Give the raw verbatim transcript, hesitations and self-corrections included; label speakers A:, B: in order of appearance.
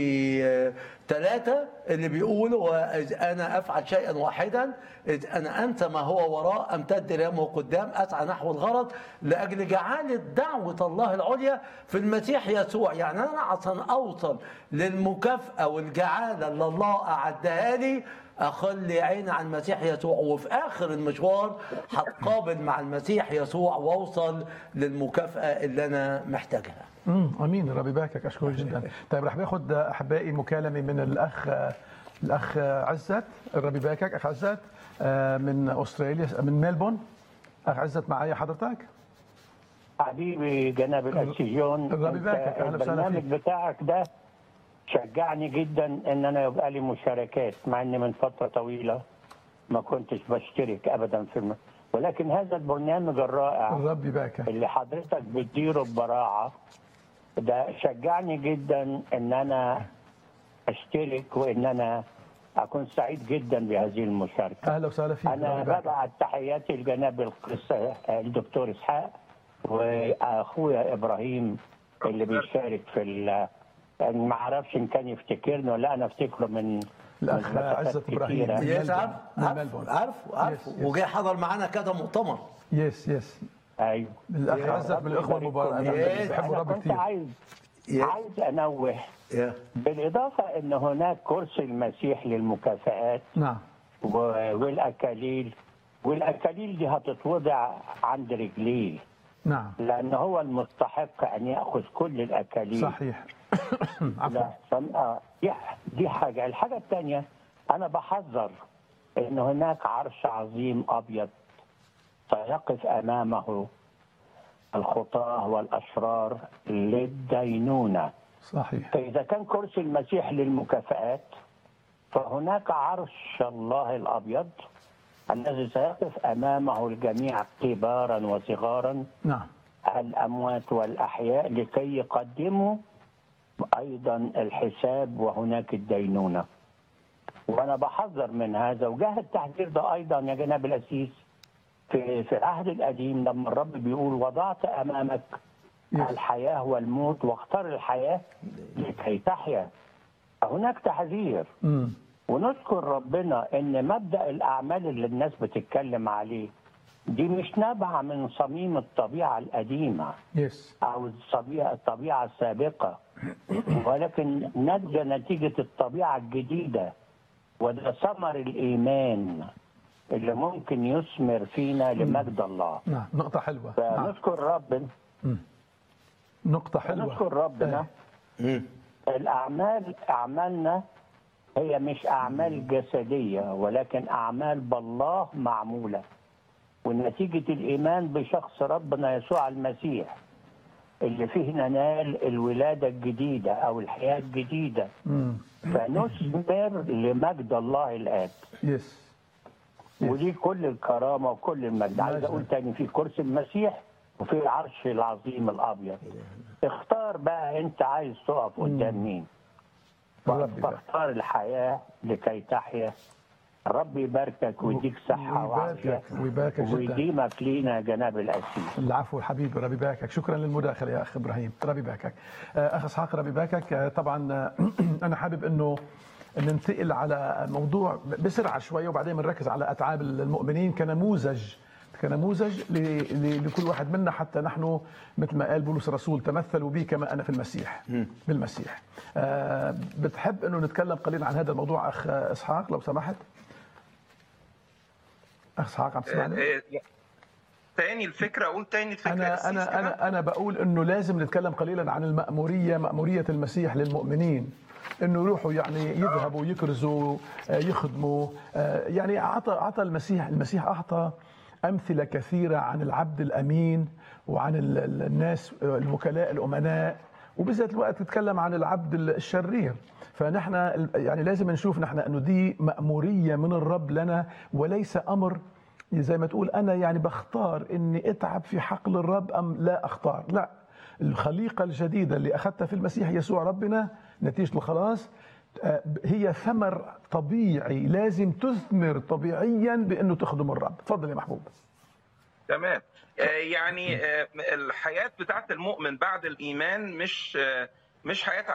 A: ثلاثة اللي بيقولوا إذ أنا أفعل شيئا واحدا، إذ أنا أنت ما هو وراء أمتد رامه قدام أسعى نحو الغرض لأجل جعالة دعوة الله العليا في المسيح يسوع. يعني أنا عشان أوصل للمكافأة والجعالة اللي الله أعدها لي أخلي عيني عن المسيح يسوع، وفي آخر المشوار هتقابل مع المسيح يسوع وأوصل للمكافأة اللي أنا محتاجها.
B: امم امين. ربي يباركك، اشكرك جدا. طيب رح باخذ احبائي مكالمه من الاخ الاخ عزت. ربي يباركك اخ عزت من استراليا، من ميلبورن. اخ عزت معايا حضرتك؟
C: حبيبي جناب الأكسجون،
B: ربي يباركك، اهلا وسهلا فيك.
C: البرنامج بتاعك ده شجعني جدا ان انا يبقى لي مشاركات، مع اني من فتره طويله ما كنتش بشترك ابدا في الم... ولكن هذا البرنامج الرائع
B: ربي يباركك
C: اللي حضرتك بتديره ببراعه ده شجعني جدا ان انا اشترك وان انا اكون سعيد جدا بهذه المشاركه.
B: اهلا وسهلا فيك.
C: انا ببعت تحياتي لجناب القس الدكتور اسحاق واخويا ابراهيم اللي بيشارك في ال... ما اعرفش ان كان يفتكرني ولا انا افتكره من
B: الاخ عزت ابراهيم.
A: يس عارف عارف عارف وجاي حضر معانا كذا مؤتمر.
B: يس يس
C: ايوه
B: الاخ عزت من الاخوه المباركين بحبوا ربي كثير.
C: عايز عايز انوه بالاضافه ان هناك كرسي المسيح للمكافآت
B: نعم
C: والاكاليل، والاكاليل دي هتتوضع عند رجليه
B: نعم
C: لان هو المستحق ان ياخذ كل الاكاليل.
B: صحيح.
C: لا دي دي حاجه. الحاجه الثانيه انا بحذر ان هناك عرش عظيم ابيض سيقف امامه الخطاه والاشرار للدينونه.
B: صحيح.
C: فاذا كان كرسي المسيح للمكافآت فهناك عرش الله الابيض الذي سيقف امامه الجميع كبارا وصغارا،
B: نعم،
C: الاموات والاحياء، لكي يقدموا ايضا الحساب وهناك الدينونه. وانا بحذر من هذا، وجاه التحذير ده ايضا يا جناب الاسيس في في العهد القديم لما الرب بيقول وضعت امامك الحياه والموت واختار الحياه لكي تحيا. هناك تحذير.
B: م.
C: ونشكر ربنا ان مبدا الاعمال اللي الناس بتتكلم عليه دي مش نابعه من صميم الطبيعه القديمه
B: يس
C: او الطبيعه الطبيعه السابقه، ولكن نتج نتيجه الطبيعه الجديده، وده ثمر الايمان اللي ممكن يثمر فينا لمجد الله.
B: نعم، نقطه حلوه.
C: فنشكر ربنا.
B: نقطه حلوه.
C: نشكر ربنا.
A: اه.
C: الاعمال اعمالنا هي مش اعمال جسديه ولكن اعمال بالله معموله، ونتيجه الايمان بشخص ربنا يسوع المسيح اللي فيه ننال الولاده الجديده او الحياه الجديده.
B: مم.
C: فنثمر لمجد الله الاب.
B: يس.
C: ودي كل الكرامه وكل المجد. عايز اقول تاني في كرسي المسيح وفي العرش العظيم الابيض. اختار بقى انت عايز تقف قدام مين. فاختار الحياه لكي تحيا. ربي يباركك ويديك صحه وعافيه
B: ويباركك جدا
C: ويديمك لينا جناب الاسيس.
B: العفو حبيبي، ربي يباركك. شكرا للمداخله يا اخ ابراهيم، ربي يباركك. اخ اسحاق ربي يباركك. طبعا انا حابب انه ننتقل على موضوع بسرعه شويه وبعدين بنركز على اتعاب المؤمنين كنموذج كنموذج لكل واحد منا، حتى نحن مثل ما قال بولس الرسول تمثلوا بي كما انا في المسيح. بالمسيح. أه بتحب انه نتكلم قليلا عن هذا الموضوع اخ اسحاق لو سمحت؟ اخ اسحاق عم تسمعني؟
D: تاني الفكره، اقول تاني الفكره.
B: انا انا انا انا بقول انه لازم نتكلم قليلا عن المأموريه، مأموريه المسيح للمؤمنين، انه يروحوا يعني يذهبوا يكرزوا يخدموا. يعني اعطى اعطى المسيح المسيح اعطى امثله كثيره عن العبد الامين وعن الناس الوكلاء الامناء، وبذات الوقت نتكلم عن العبد الشرير. فنحن يعني لازم نشوف نحن انه دي مأموريه من الرب لنا، وليس امر زي ما تقول انا يعني بختار اني اتعب في حقل الرب ام لا اختار. لا، الخليقه الجديده اللي اخذتها في المسيح يسوع ربنا نتيجه الخلاص هي ثمر طبيعي لازم تثمر طبيعيا بانه تخدم الرب. تفضل يا محبوب.
D: تمام. يعني الحياه بتاعت المؤمن بعد الايمان مش مش حياه